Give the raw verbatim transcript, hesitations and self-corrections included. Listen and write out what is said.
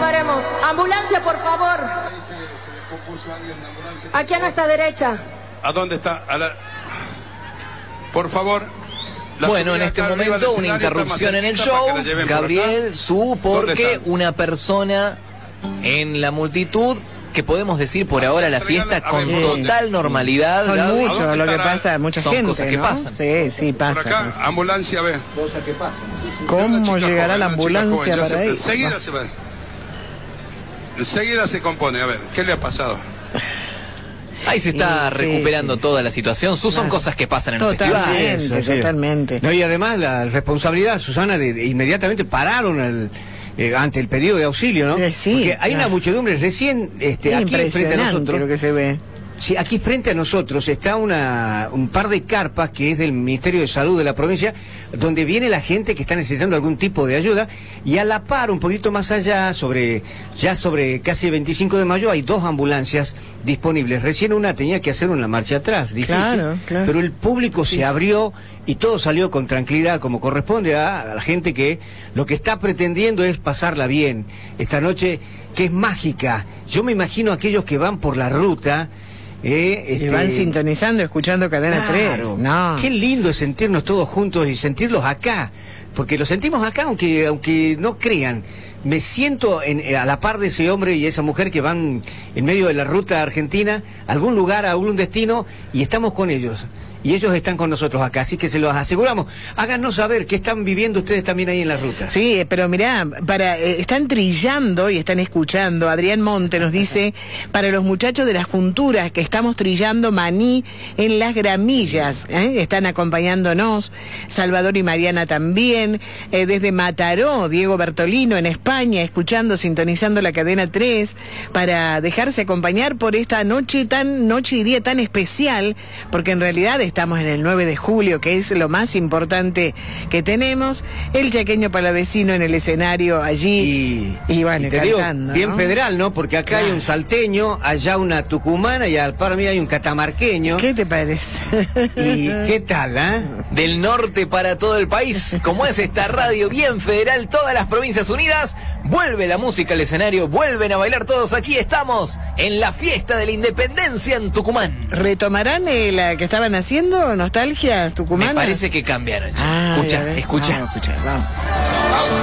paremos. Ambulancia, por favor. Aquí a nuestra derecha. ¿A dónde está? A la... Por favor. Bueno, en este momento una interrupción en el show, Gabriel, su, porque una persona en la multitud, que podemos decir por ahora la fiesta con total normalidad. Son muchos lo que pasa, mucha gente, son cosas que ¿no? pasan. Sí, sí, pasa. Por acá, pasa. ambulancia, ve. Cosas que pasan. ¿Cómo llegará la ambulancia para ahí? Enseguida se va. Enseguida se compone, a ver, ¿qué le ha pasado? Ahí se está Sí, recuperando sí, sí. toda la situación. Sus son Claro. cosas que pasan en el festival. Totalmente, Eso, sí. totalmente. No, y además la responsabilidad, Susana, de, de inmediatamente pararon el, eh, ante el pedido de auxilio, ¿no? Eh, sí, Porque hay claro. una muchedumbre recién este, Es aquí frente a impresionante nosotros. lo que se ve. Sí, aquí frente a nosotros está una, un par de carpas que es del Ministerio de Salud de la provincia, donde viene la gente que está necesitando algún tipo de ayuda, y a la par, un poquito más allá, sobre ya sobre casi veinticinco de mayo, hay dos ambulancias disponibles. Recién una tenía que hacer una marcha atrás, difícil, Claro, claro. pero el público Sí, se abrió y todo salió con tranquilidad, como corresponde a, a la gente que lo que está pretendiendo es pasarla bien esta noche, que es mágica. Yo me imagino a aquellos que van por la ruta. Eh, Y este, van sintonizando, escuchando Cadena claro. tres. No. Qué lindo es sentirnos todos juntos y sentirlos acá, porque los sentimos acá, aunque aunque no crean. Me siento en, a la par de ese hombre y esa mujer que van en medio de la ruta argentina, a algún lugar, a algún destino, y estamos con ellos. Y ellos están con nosotros acá, así que se los aseguramos. Háganos saber qué están viviendo ustedes también ahí en la ruta. Sí, pero mirá, para, eh, están trillando y están escuchando. Adrián Monte nos dice, para los muchachos de las junturas, que estamos trillando maní en las gramillas. ¿eh? Están acompañándonos. Salvador y Mariana también. Eh, desde Mataró, Diego Bertolino en España, escuchando, sintonizando la cadena tres, para dejarse acompañar por esta noche tan, noche y día tan especial, porque en realidad estamos en el nueve de julio, que es lo más importante que tenemos. El chaqueño palavecino en el escenario allí. Y, Y bueno, y te digo, cantando, bien ¿no? federal, ¿no? Porque acá Claro. hay un salteño, allá una tucumana y al par mí hay un catamarqueño. ¿Qué te parece? ¿Y qué tal, ah? Del norte para todo el país, como es esta radio bien federal, todas las provincias unidas, vuelve la música al escenario, vuelven a bailar todos. Aquí estamos en la fiesta de la independencia en Tucumán. ¿Retomarán eh, la que estaban haciendo, Nostalgia Tucumana? Me parece que cambiaron. Ah, Escucha, ya ves. escucha. Vamos a escuchar, vamos.